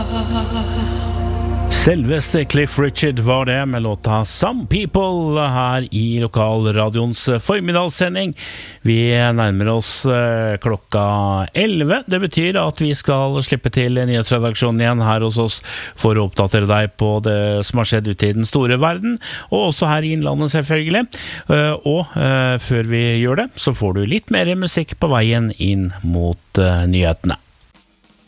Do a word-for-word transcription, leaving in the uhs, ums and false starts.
Selveste Cliff Richard var det med låta Some People her i lokalradions formidagssending. Vi nærmer oss klokka elleve. Det betyr at vi skal slippe til nyhetsredaksjonen igjen her hos oss for å oppdatere deg på det som har skjedd ute i den store verden, og også her i innlandet selvfølgelig. Og før vi gjør det, så får du litt mer musikk på veien inn mot nyhetene.